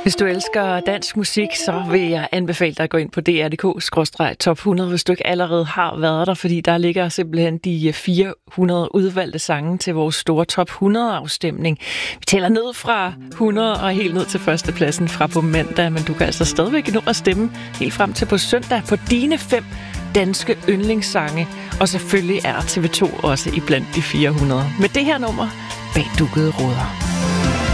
Hvis du elsker dansk musik, så vil jeg anbefale dig at gå ind på dr.dk/top 100, hvis du ikke allerede har været der, fordi der ligger simpelthen de 400 udvalgte sange til vores store top 100-afstemning. Vi tæller ned fra 100 og helt ned til førstepladsen fra på mandag, men du kan altså stadigvæk nå at stemme helt frem til på søndag på dine 5 danske yndlingssange, og selvfølgelig er TV2 også iblandt de 400. Med det her nummer, Bag dukkede ruder.